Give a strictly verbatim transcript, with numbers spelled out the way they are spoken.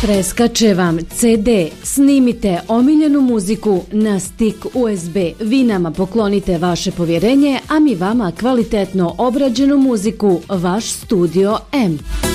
Preskače vam ce de, snimite omiljenu muziku na stik u es be. Vi nama poklonite vaše povjerenje, a mi vama kvalitetno obrađenu muziku, vaš Studio M.